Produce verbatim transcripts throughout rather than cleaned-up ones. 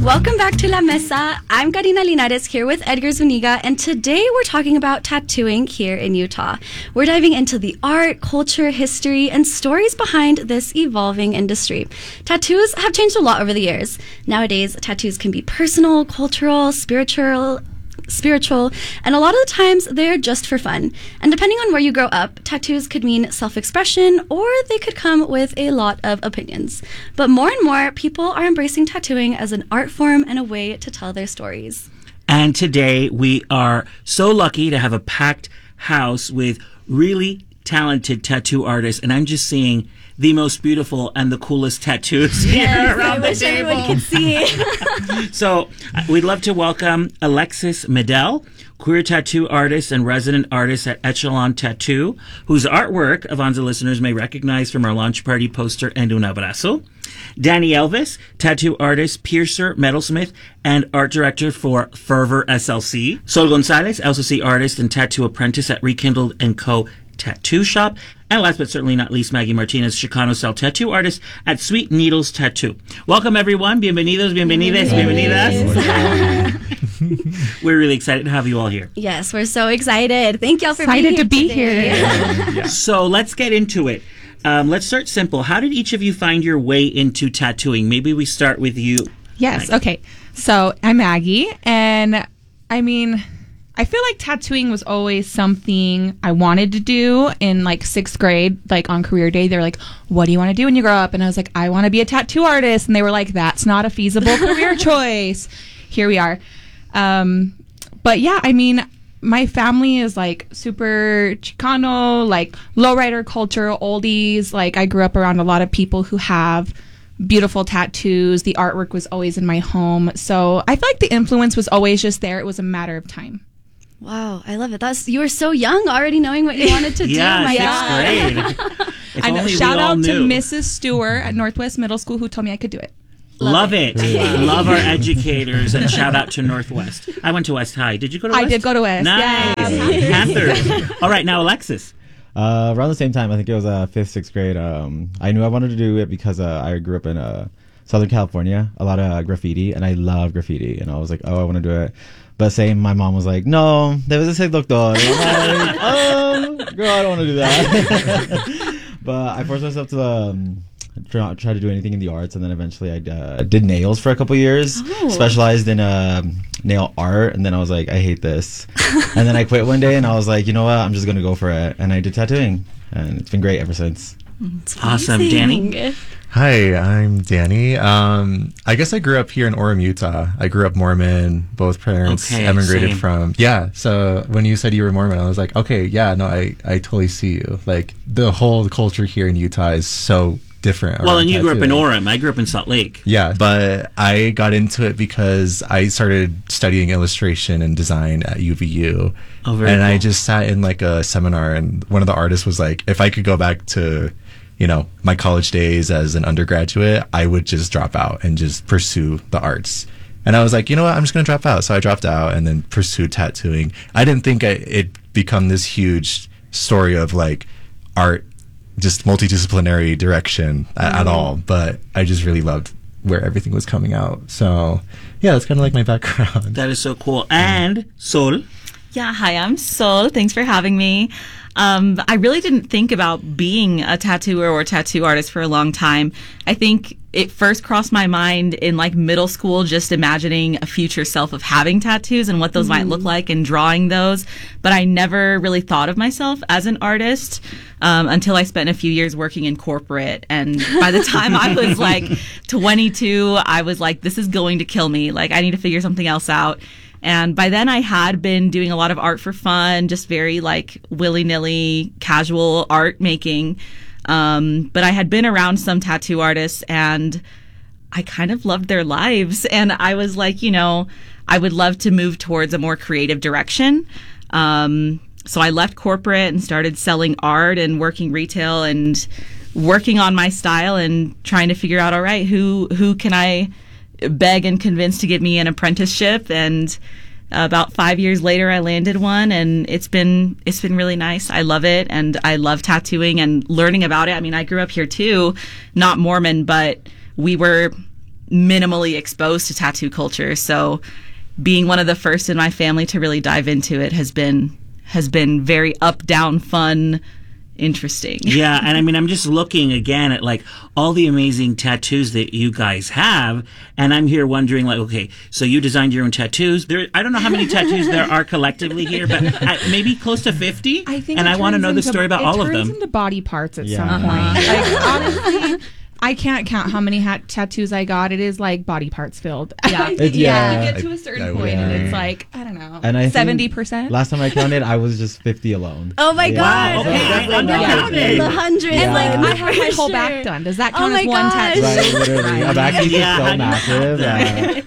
Welcome back to La Mesa. I'm Karina Linares here with Edgar Zuniga, and today we're talking about tattooing here in Utah. We're diving into the art, culture, history, and stories behind this evolving industry. Tattoos have changed a lot over the years. Nowadays, tattoos can be personal, cultural, spiritual, spiritual, and a lot of the times they're just for fun. And depending on where you grow up, tattoos could mean self-expression, or they could come with a lot of opinions. But more and more people are embracing tattooing as an art form and a way to tell their stories. And today we are so lucky to have a packed house with really talented tattoo artists, and I'm just seeing the most beautiful and the coolest tattoos here Yes, around I the wish table. everyone could see. So uh, we'd love to welcome Alexis Medel, queer tattoo artist and resident artist at Echelon Tattoo, whose artwork Avanza listeners may recognize from our launch party poster and Un Abrazo. Danny Elvis, tattoo artist, piercer, metalsmith, and art director for Fervor S L C. Sol Gonzalez, L C C artist and tattoo apprentice at Rekindled and Co. Tattoo Shop. And last but certainly not least, Maggie Martinez, Chicano Cell tattoo artist at Sweet Needles Tattoo. Welcome, everyone. Bienvenidos, bienvenidas, bienvenidas. We're really excited to have you all here. Yes, we're so excited. Thank y'all for Excited being to here be today. here. So let's get into it. Um, let's start simple. How did each of you find your way into tattooing? Maybe we start with you. Yes. Maggie. Okay. So I'm Maggie, and I mean, I feel like tattooing was always something I wanted to do in like sixth grade, like on career day. They were like, what do you want to do when you grow up? And I was like, I want to be a tattoo artist. And they were like, that's not a feasible career choice. Here we are. Um, but yeah, I mean, my family is like super Chicano, like lowrider culture, oldies. Like I grew up around a lot of people who have beautiful tattoos. The artwork was always in my home. So I feel like the influence was always just there. It was a matter of time. Wow, I love it. That's you were so young, already knowing what you wanted to do. Yeah, My sixth God. grade. If I know. only we Shout all out to knew. Missus Stewart at Northwest Middle School who told me I could do it. Love it. Love our educators, and shout out to Northwest. I went to West High. Did you go to I West? did go to West. Nice. Panthers. All right, now Alexis. Uh, around the same time, I think it was uh, fifth, sixth grade. Um, I knew I wanted to do it because uh, I grew up in uh, Southern California, a lot of uh, graffiti, and I love graffiti. And I was like, oh, I want to do it. But same, my mom was like, no, debes de ser doctor. And I'm like, um, girl, I don't want to do that. But I forced myself to um, try, try to do anything in the arts, and then eventually I uh, did nails for a couple years, Oh. specialized in uh, nail art, and then I was like, I hate this. And then I quit one day, and I was like, you know what, I'm just going to go for it. And I did tattooing, and it's been great ever since. It's Awesome. amazing. Danny? Hi, I'm Danny. Um, I guess I grew up here in Orem, Utah. I grew up Mormon. Both parents Okay, emigrated same. from. Yeah. So when you said you were Mormon, I was like, okay, yeah, no, I, I totally see you. Like the whole culture here in Utah is so different. Well, around and you grew up in tattooing. Orem. I grew up in Salt Lake. Yeah, but I got into it because I started studying illustration and design at U V U. Oh, very and I cool. just sat in like a seminar, and one of the artists was like, if I could go back to, you know, my college days as an undergraduate, I would just drop out and just pursue the arts. And I was like, you know what, I'm just going to drop out. So I dropped out and then pursued tattooing. I didn't think I, it'd become this huge story of like art, just multidisciplinary direction a- at all. But I just really loved where everything was coming out. So yeah, that's kind of like my background. That is so cool. And Sol. Yeah, hi, I'm Sol. Thanks for having me. Um, I really didn't think about being a tattooer or tattoo artist for a long time. I think it first crossed my mind in like middle school, just imagining a future self of having tattoos and what those might look like and drawing those. But I never really thought of myself as an artist um, until I spent a few years working in corporate. And by the time I was like twenty-two, I was like, this is going to kill me. Like, I need to figure something else out. And by then I had been doing a lot of art for fun, just very like willy-nilly casual art making. Um, but I had been around some tattoo artists and I kind of loved their lives. And I was like, you know, I would love to move towards a more creative direction. Um, so I left corporate and started selling art and working retail and working on my style and trying to figure out, all right, who, who can I beg and convince to give me an apprenticeship. And about five years later, I landed one, and it's been it's been really nice. I love it, and I love tattooing and learning about it. I mean, I grew up here too, not Mormon, but we were minimally exposed to tattoo culture. So being one of the first in my family to really dive into it has been has been very up, down, fun, interesting. Yeah, and I mean, I'm just looking again at like all the amazing tattoos that you guys have, and I'm here wondering, like, okay, so you designed your own tattoos. There, I don't know how many tattoos there are collectively here, but I, maybe close to fifty. I think, and it I want to turns know the into- story about it all of turns them. into body parts at Yeah. some point. Like honestly, I can't count how many hat- tattoos I got. It is like body parts filled. Yeah, It- yeah. yeah. You get to a certain I- I would point, and agree. it's like I don't know, And I think seventy percent. Last time I counted, I was just fifty alone. Oh my Yeah. god! Wow, okay, I It's like undercounted. the hundreds. Yeah. Like, I have my for whole sure. back done. Does that Oh count my as one gosh. tattoo? Right, literally. My back piece Yeah, is I so know. massive. Yeah.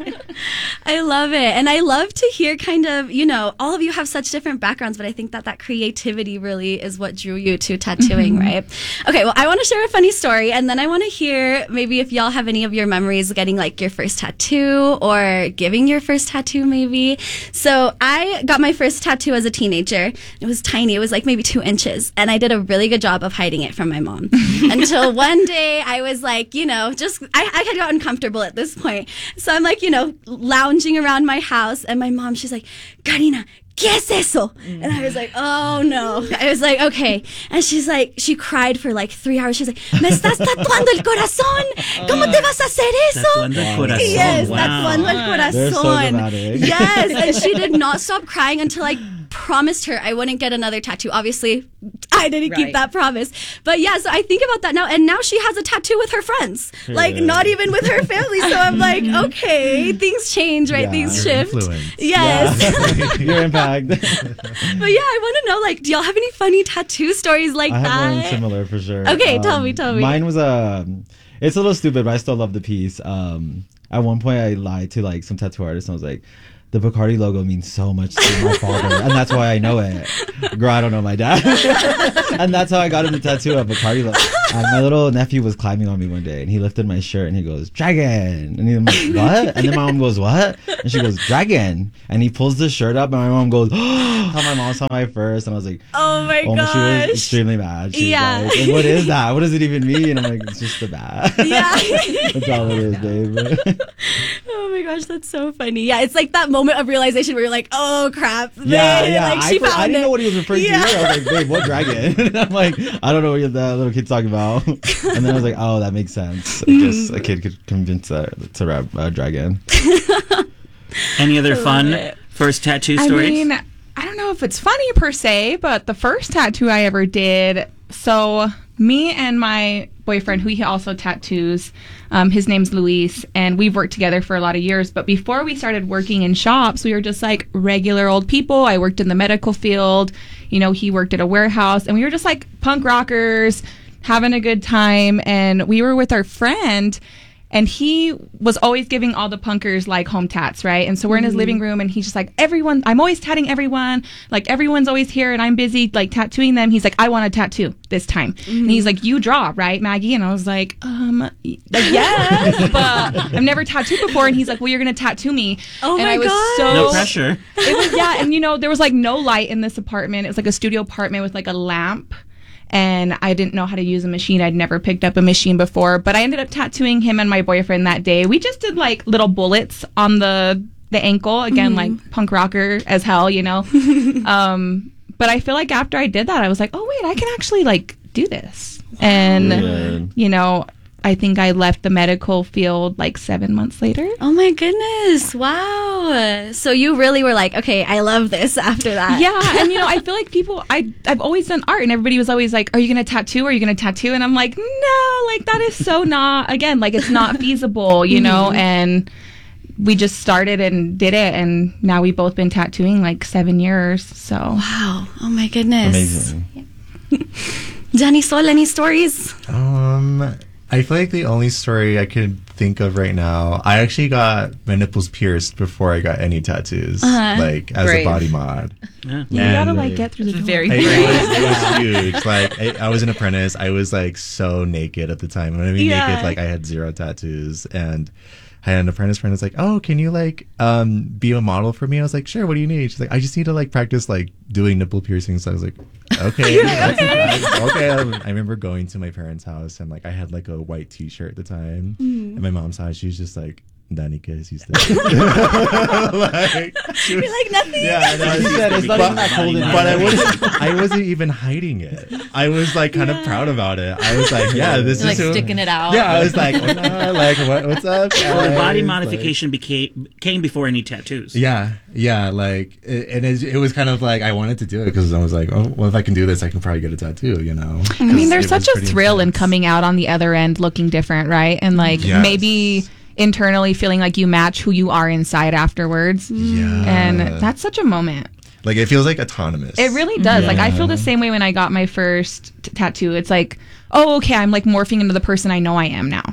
I love it. And I love to hear kind of, you know, all of you have such different backgrounds, but I think that that creativity really is what drew you to tattooing, right? Okay, well, I want to share a funny story, and then I want to hear maybe if y'all have any of your memories getting like your first tattoo or giving your first tattoo, maybe. So I got my first tattoo as a teenager. It was tiny. It was like maybe two inches. And I did a really good job of hiding it from my mom until one day I was like, you know, just, I, I had gotten comfortable at this point. So I'm like, you know, lounging around my house, and my mom, she's like, Karina, ¿qué es eso? And I was like, oh no. I was like, okay. And she's like, she cried for like three hours. She's like, ¿me estás tatuando el corazón? ¿Cómo te vas a hacer eso? Tatuando el corazón. Yes, Wow. tatuando el corazón. They're so dramatic. Yes, and she did not stop crying until I promised her I wouldn't get another tattoo. Obviously, I didn't keep Right. that promise. But yeah, so I think about that now, and now she has a tattoo with her friends, like Yeah. not even with her family. So I'm like, okay, things change, right? Yeah. Things Your shift. influence. Yes. Your impact. But yeah, I want to know, like, do y'all have any funny tattoo stories like I have that? one similar for sure. Um, Okay, tell me, tell me. Mine was a. Um, it's a little stupid, but I still love the piece. Um, at one point, I lied to like some tattoo artist, and I was like, "The Bacardi logo means so much to my father, and that's why I know it." Girl, I don't know my dad, and that's how I got him the tattoo of Bacardi logo. And my little nephew was climbing on me one day, and he lifted my shirt, and he goes, "Dragon," and I'm like, "What?" And then my mom goes, "What?" And she goes, "Dragon," and he pulls the shirt up, and my mom goes, "Oh!" How my mom saw my first, and I was like, Oh my Oh, she was gosh. extremely mad. She was Yeah. like, "And what is that? What does it even mean?" And I'm like, "It's just the bat." Yeah. That's all it is, babe. Oh my gosh, that's so funny. Yeah, it's like that moment of realization where you're like, oh crap. yeah, babe, yeah. Like, I, she for- found I didn't it. know what he was referring Yeah. to. Either. I was like, "Babe, what dragon?" And I'm like, "I don't know what that little kid's talking about." And then I was like, "Oh, that makes sense. I guess a kid could convince a to rap a dragon." Any other fun it. first tattoo I stories? mean, I don't know if it's funny per se, but the first tattoo I ever did. So me and my boyfriend, who he also tattoos, um, his name's Luis, and we've worked together for a lot of years. But before we started working in shops, we were just like regular old people. I worked in the medical field. You know, he worked at a warehouse, and we were just like punk rockers, having a good time. And we were with our friend, and he was always giving all the punkers like home tats, right? And so we're in his living room, and he's just like, everyone, I'm always tatting everyone. Like, everyone's always here, and I'm busy like tattooing them. He's like, I want a tattoo this time. And he's like, you draw, right, Maggie? And I was like, um, y- like, yes, but I've never tattooed before. And he's like, well, you're going to tattoo me. Oh and my I was gosh. so No pressure. it was, yeah, and you know, there was like no light in this apartment. It was like a studio apartment with like a lamp. And I didn't know how to use a machine. I'd never picked up a machine before, but I ended up tattooing him and my boyfriend that day. We just did like little bullets on the the ankle, again, like punk rocker as hell, you know. um, but I feel like after I did that, I was like, oh wait, I can actually like do this. And Weird. you know, I think I left the medical field like seven months later. Oh my goodness. Wow. So you really were like, okay, I love this after that. Yeah, and you know, I feel like people, I I've always done art, and everybody was always like, "Are you gonna tattoo? Are you gonna tattoo?" And I'm like, "No, like that is so not. Again, like it's not feasible, you know." And we just started and did it, and now we've both been tattooing like seven years. So Wow. Oh my goodness. Amazing. Johnny Sol, any stories? Um, I feel like the only story I could think of right now, I actually got my nipples pierced before I got any tattoos, Uh-huh. like as Brave. a body mod. Yeah. you And gotta like get through the door. Very It, brave. was, it was huge. Like I, I was an apprentice. I was like so naked at the time. When I mean Yeah. naked, like I had zero tattoos, and I had an apprentice friend that's like, oh, can you like um be a model for me? I was like, sure, what do you need? She's like, I just need to like practice like doing nipple piercings. So I was like, okay. okay. okay. I remember going to my parents' house and like I had like a white t-shirt at the time. Mm. And my mom saw it. She was just like, Danica is used to like, You're like, nothing. Yeah, no, she said it's not even that cold in But I wasn't, I wasn't even hiding it. I was like kind Yeah. of proud about it. I was like, yeah, this You're, is like who- sticking it out. Yeah, I was like, hola, like what, what's up? Well, the body guys? modification became came before any tattoos. Like, yeah, yeah, like, it, and it, it was kind of like I wanted to do it because I was like, oh, well, if I can do this, I can probably get a tattoo, you know. I mean, 'Cause there's it such was a pretty thrill in intense. coming out on the other end looking different, right? And like Yes. maybe internally feeling like you match who you are inside afterwards. Yeah, And that's such a moment. like it feels like autonomous. It really does. Like I feel the same way when I got my first t- tattoo. It's like, oh, okay, I'm like morphing into the person I know I am now.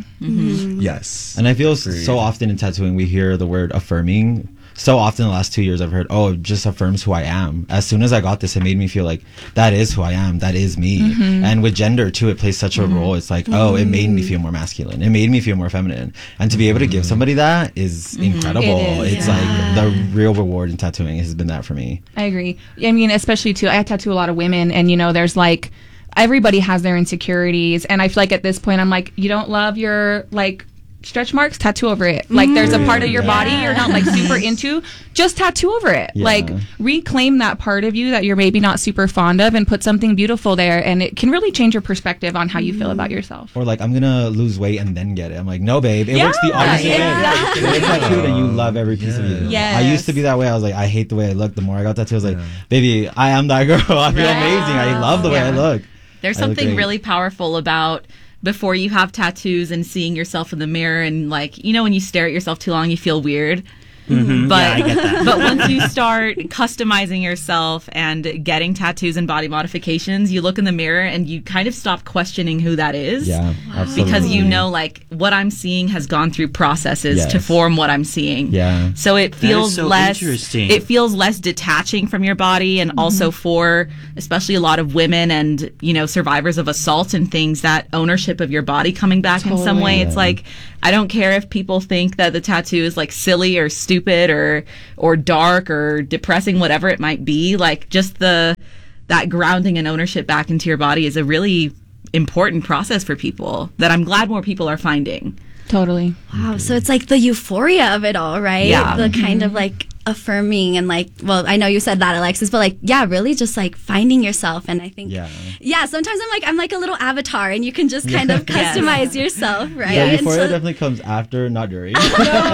Yes, And I feel s- so often in tattooing, we hear the word affirming. So often in the last two years, I've heard, oh, it just affirms who I am. As soon as I got this, it made me feel like that is who I am. That is me. Mm-hmm. And with gender, too, it plays such a role. It's like, oh, it made me feel more masculine. It made me feel more feminine. And to be able to give somebody that is incredible. It is, it's yeah. like the real reward in tattooing has been that for me. I agree. I mean, especially too, I tattoo a lot of women, and you know, there's like, everybody has their insecurities, and I feel like at this point, I'm like, you don't love your like stretch marks, tattoo over it. Like there's a part of your body you're not like super into, just tattoo over it. Yeah. Like reclaim that part of you that you're maybe not super fond of and put something beautiful there, and it can really change your perspective on how you feel about yourself. Or like, I'm going to lose weight and then get it. I'm like, no, babe. It Yeah, works the opposite exactly. way. You get tattooed and you love every piece of you. Yes. I used to be that way. I was like, I hate the way I look. The more I got tattooed, I was like, baby, I am that girl. I feel Right. amazing. I love the way I Yeah. look. There's I look something great. really powerful about before you have tattoos and seeing yourself in the mirror, and like, you know, when you stare at yourself too long, you feel weird. Mhm. But Yeah, I get that. but once you start customizing yourself and getting tattoos and body modifications, you look in the mirror and you kind of stop questioning who that is. Yeah, absolutely. Because you know, like, what I'm seeing has gone through processes Yes. to form what I'm seeing. Yeah. So it feels so less. interesting. It feels less detaching from your body, and also for especially a lot of women and you know survivors of assault and things, that ownership of your body coming back in some way. Totally. It's like, I don't care if people think that the tattoo is like silly or stupid or or dark or depressing, whatever it might be. Like, just the that grounding and ownership back into your body is a really important process for people that I'm glad more people are finding. Totally. Wow. So it's like the euphoria of it all, right? Yeah. The kind of like affirming and like, well, I know you said that, Alexis, but like, yeah, really just like finding yourself. And I think, Yeah. yeah, sometimes I'm like, I'm like a little avatar, and you can just kind of Yes. customize yourself, right? The And euphoria so- definitely comes after, not during. Not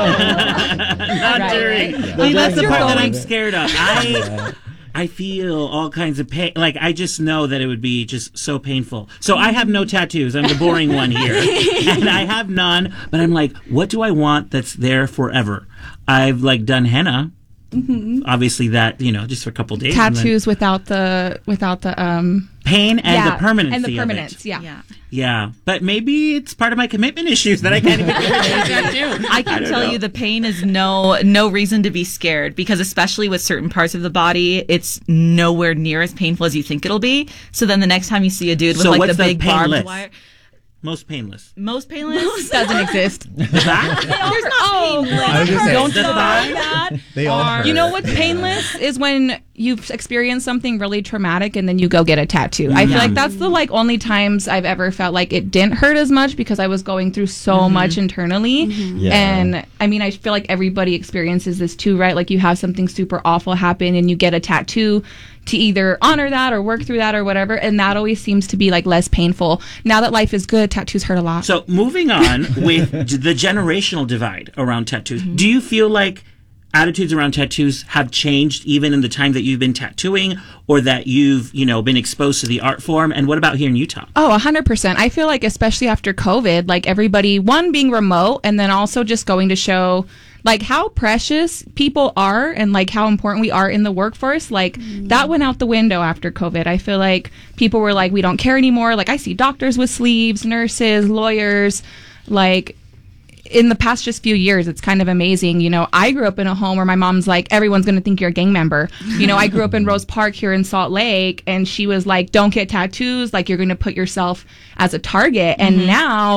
Right, during. right. I mean, During that's the the part that moment. I'm scared of. I I feel all kinds of pain. Like, I just know that it would be just so painful. So I have no tattoos. I'm the boring one here. And I have none. But I'm like, what do I want that's there forever? I've, like, done henna. Obviously that, you know, just for a couple days. and then Tattoos without the without the um Pain and yeah, the permanency and the of it. permanence. Yeah. Yeah. Yeah. But maybe it's part of my commitment issues that I can't even get rid of the tattoo. I can don't tell know. you the pain is no no reason to be scared, because especially with certain parts of the body, it's nowhere near as painful as you think it'll be. So then the next time you see a dude with So like what's the the big barbed painless? wire, Most painless. most painless. Doesn't exist. There's not Oh, painless. I was gonna say, Don't The define thigh? that. they all hurt. You know what's painless is when you've experienced something really traumatic and then you go get a tattoo. I feel like that's the like only times I've ever felt like it didn't hurt as much, because I was going through so much internally. Yeah. And I mean, I feel like everybody experiences this too, right? Like you have something super awful happen and you get a tattoo to either honor that or work through that or whatever, and that always seems to be like less painful. Now that life is good, tattoos hurt a lot. So moving on with the generational divide around tattoos, do you feel like attitudes around tattoos have changed even in the time that you've been tattooing, or that you've, you know, been exposed to the art form? And what about here in Utah? Oh, one hundred percent. I feel like especially after COVID, like everybody, one, being remote, and then also just going to show like how precious people are and like how important we are in the workforce. Like that went out the window after COVID. I feel like people were like, we don't care anymore. Like I see doctors with sleeves, nurses, lawyers, like in the past just few years, it's kind of amazing. You know, I grew up in a home where my mom's like, everyone's going to think you're a gang member. You know, I grew up in Rose Park here in Salt Lake, and she was like, don't get tattoos. Like, you're going to put yourself as a target. And now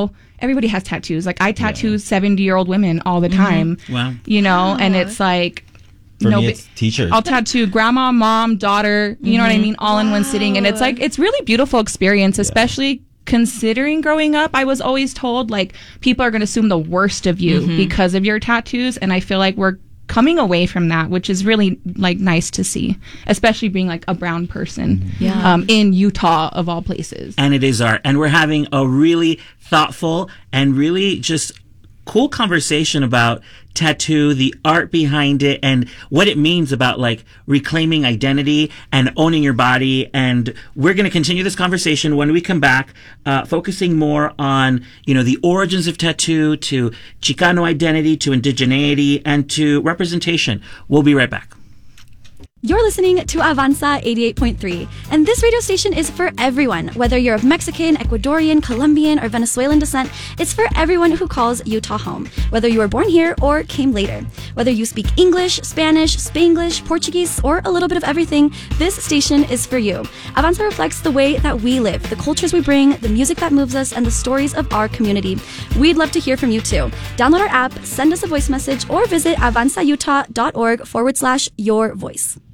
everybody has tattoos. Like I tattoo seventy year old women all the time. Wow. You know, Wow. and it's like, For no me, bi- it's teachers. I'll tattoo grandma, mom, daughter, you know what I mean, all in one sitting. And it's like, it's really beautiful experience, especially considering growing up. I was always told like people are going to assume the worst of you because of your tattoos. And I feel like we're coming away from that, which is really like nice to see, especially being like a brown person Yeah. um, in Utah of all places. And it is art. And we're having a really thoughtful and really just cool conversation about tattoo, the art behind it, and what it means about like reclaiming identity and owning your body. And we're going to continue this conversation when we come back, uh, focusing more on, you know, the origins of tattoo, to Chicano identity, to indigeneity, and to representation. We'll be right back. You're listening to Avanza eighty-eight point three, and this radio station is for everyone. Whether you're of Mexican, Ecuadorian, Colombian, or Venezuelan descent, it's for everyone who calls Utah home. Whether you were born here or came later. Whether you speak English, Spanish, Spanglish, Portuguese, or a little bit of everything, this station is for you. Avanza reflects the way that we live, the cultures we bring, the music that moves us, and the stories of our community. We'd love to hear from you too. Download our app, send us a voice message, or visit avanzautah.org forward slash your voice.